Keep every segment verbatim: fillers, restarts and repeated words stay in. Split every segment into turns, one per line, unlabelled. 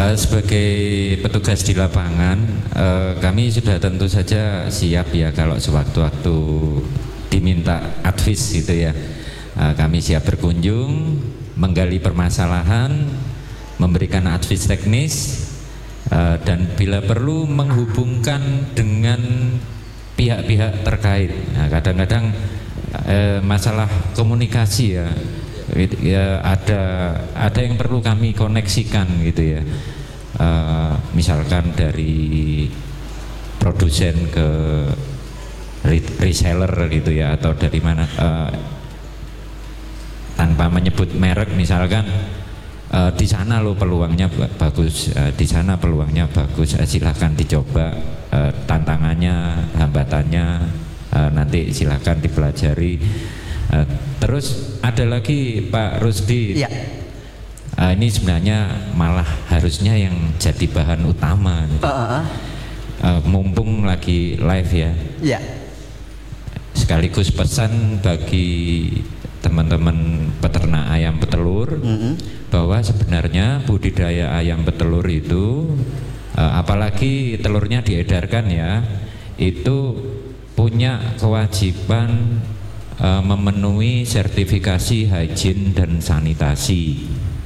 Uh, sebagai petugas di lapangan, uh, kami sudah tentu saja siap ya kalau sewaktu-waktu diminta advice gitu ya. Uh, kami siap berkunjung, menggali permasalahan, memberikan advice teknis, uh, dan bila perlu menghubungkan dengan pihak-pihak terkait. Nah, kadang-kadang uh, masalah komunikasi ya. Ya, ada ada yang perlu kami koneksikan gitu ya, uh, misalkan dari produsen ke reseller gitu ya, atau dari mana, uh, tanpa menyebut merek, misalkan uh, di sana lo peluangnya bagus, uh, di sana peluangnya bagus, uh, silahkan dicoba, uh, tantangannya, hambatannya, uh, nanti silahkan dipelajari. Uh, terus ada lagi Pak Rusdi, ya. uh, ini sebenarnya malah harusnya yang jadi bahan utama, uh, uh, uh, mumpung lagi live ya, ya. Sekaligus pesan bagi teman-teman peternak ayam petelur, uh-huh. bahwa sebenarnya budidaya ayam petelur itu, uh, apalagi telurnya diedarkan ya, itu punya kewajiban Uh, memenuhi sertifikasi hygiene dan sanitasi.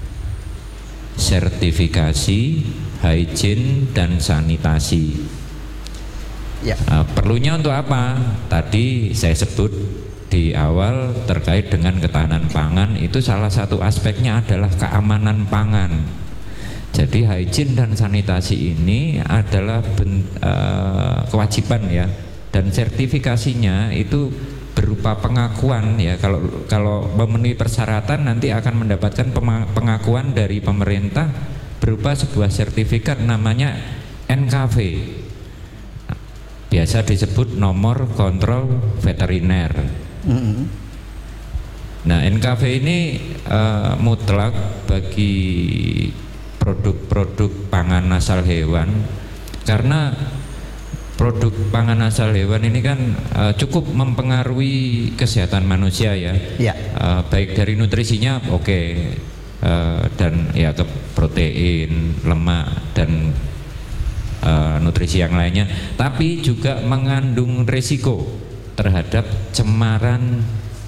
Sertifikasi hygiene dan sanitasi. Ya. Uh, perlunya untuk apa? Tadi saya sebut di awal terkait dengan ketahanan pangan, itu salah satu aspeknya adalah keamanan pangan. Jadi hygiene dan sanitasi ini adalah ben, uh, kewajiban ya, dan sertifikasinya itu berupa pengakuan ya, kalau kalau memenuhi persyaratan nanti akan mendapatkan pengakuan dari pemerintah berupa sebuah sertifikat namanya N K V, biasa disebut nomor kontrol veteriner. Mm-hmm. Nah, N K V ini uh, mutlak bagi produk-produk pangan asal hewan, karena produk pangan asal hewan ini kan uh, cukup mempengaruhi kesehatan manusia ya, ya. Uh, baik dari nutrisinya oke, okay, uh, dan ya ke protein, lemak, dan uh, nutrisi yang lainnya, tapi juga mengandung risiko terhadap cemaran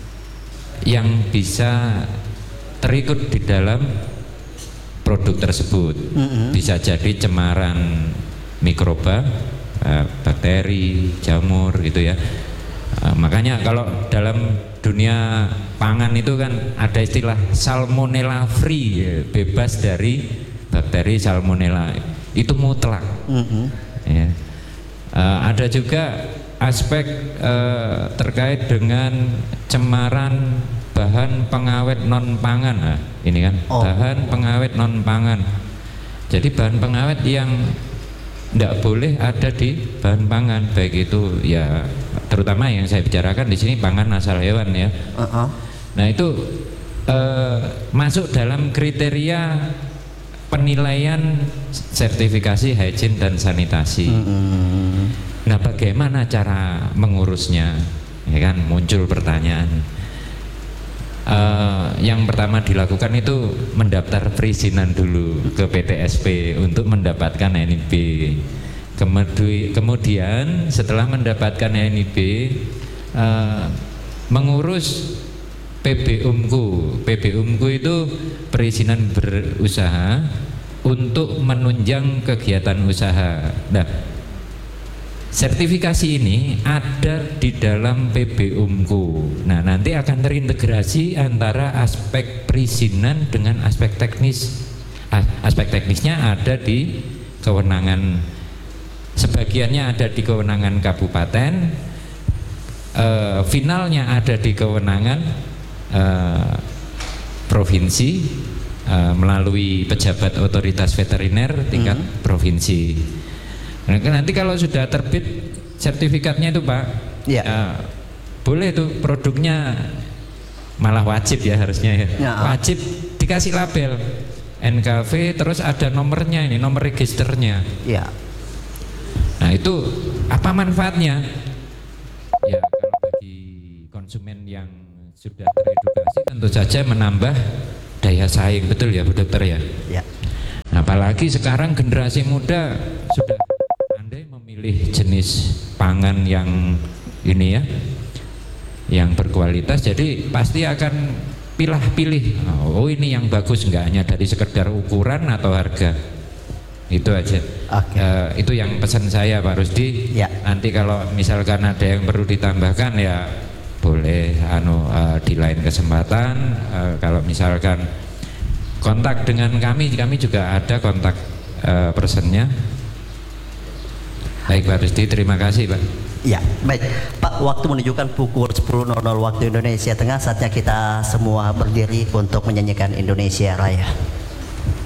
yang bisa terikut di dalam produk tersebut. Mm-hmm. Bisa jadi cemaran mikroba, bakteri, jamur gitu ya. Uh, makanya kalau dalam dunia pangan itu kan ada istilah salmonella free ya, bebas dari bakteri salmonella, itu mutlak. Mm-hmm. Ya. Uh, ada juga aspek uh, terkait dengan cemaran bahan pengawet non pangan. Nah, ini kan oh. bahan pengawet non pangan. Jadi bahan pengawet yang tidak boleh ada di bahan pangan, baik itu ya terutama yang saya bicarakan di sini pangan asal hewan ya. Uh-uh. Nah itu eh, masuk dalam kriteria penilaian sertifikasi hygiene dan sanitasi. Uh-uh. Nah bagaimana cara mengurusnya? Ya kan muncul pertanyaan. Uh, yang pertama dilakukan itu mendaftar perizinan dulu ke P T S P untuk mendapatkan N I B. Kemudian setelah mendapatkan N I B, uh, mengurus P B U M K U. P B U M K U itu perizinan berusaha untuk menunjang kegiatan usaha. Nah, sertifikasi ini ada di dalam P B U M K U. Nah, nanti akan terintegrasi antara aspek perizinan dengan aspek teknis. Aspek teknisnya ada di kewenangan, sebagiannya ada di kewenangan kabupaten, e, finalnya ada di kewenangan e, provinsi e, melalui pejabat otoritas veteriner tingkat hmm. provinsi. Nah, nanti kalau sudah terbit sertifikatnya itu Pak, ya. uh, boleh tuh produknya, malah wajib ya harusnya ya, ya. Wajib dikasih label N K V, terus ada nomornya ini, nomor registernya. Ya. Nah itu apa manfaatnya? Ya kalau bagi konsumen yang sudah teredukasi tentu saja menambah daya saing, betul ya Bu Dokter ya? Ya. Nah Apalagi sekarang generasi muda sudah pandai memilih jenis pangan yang ini ya, yang berkualitas, jadi pasti akan pilah-pilih, oh ini yang bagus, nggak hanya dari sekedar ukuran atau harga. Itu aja. Okay. Uh, itu yang pesan saya Pak Rusdi. Ya. Nanti kalau misalkan ada yang perlu ditambahkan ya boleh anu uh, di lain kesempatan. Uh, kalau misalkan kontak dengan kami, kami juga ada kontak uh, personnya. Baik Pak Rusdi, terima kasih Pak.
Ya, baik Pak, waktu menunjukkan pukul sepuluh waktu Indonesia Tengah, saatnya kita semua berdiri untuk menyanyikan Indonesia Raya.